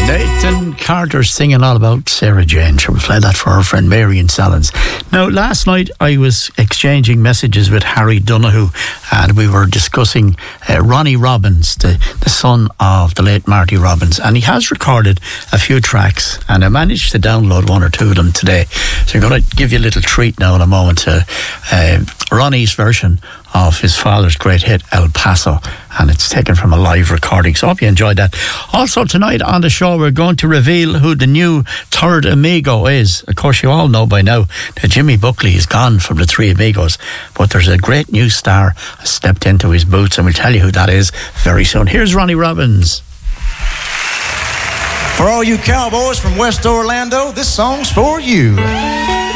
Nathan Carter singing all about Sarah Jane. She played that for her friend Mary in Salins. Now, last night I was exchanging messages with Harry Donoghue, and we were discussing Ronnie Robbins, the son of the late Marty Robbins, and he has recorded a few tracks, and I managed to download one or two of them today. So I'm going to give you a little treat now in a moment to Ronnie's version of his father's great hit El Paso, and it's taken from a live recording, so I hope you enjoyed that. Also tonight on the show we're going to reveal who the new third amigo is. Of course you all know by now that Jimmy Buckley is gone from the Three Amigos, but there's a great new star stepped into his boots, and we'll tell you who that is very soon. Here's Ronnie Robbins. For all you cowboys from West Orlando, this song's for you.